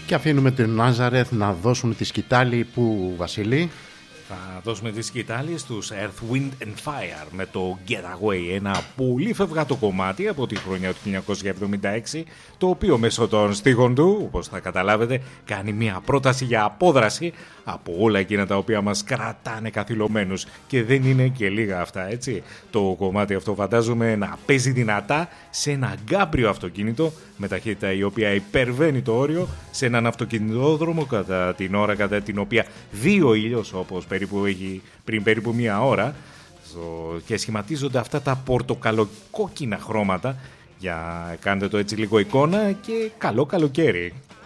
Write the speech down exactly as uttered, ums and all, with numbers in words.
Και αφήνουμε την Νάζαρεθ να δώσουμε τη σκητάλη που, Βασίλη? Θα δώσουμε τη σκητάλη στους Earth, Wind and Fire με το Get Away, ένα πολύ φευγάτο κομμάτι από τη χρονιά του χίλια εννιακόσια εβδομήντα έξι, το οποίο μέσω των στίχων του, όπως θα καταλάβετε, κάνει μια πρόταση για απόδραση από όλα εκείνα τα οποία μας κρατάνε καθυλωμένους, και δεν είναι και λίγα αυτά, έτσι. Το κομμάτι αυτό φαντάζομαι να παίζει δυνατά σε ένα γκάμπριο αυτοκίνητο με ταχύτητα η οποία υπερβαίνει το όριο, σε έναν αυτοκινητόδρομο κατά την ώρα κατά την οποία δύο ήλιος, όπως περίπου έχει πριν περίπου μία ώρα, και σχηματίζονται αυτά τα πορτοκαλοκόκκινα χρώματα, για κάντε το έτσι λίγο εικόνα, και καλό καλοκαίρι.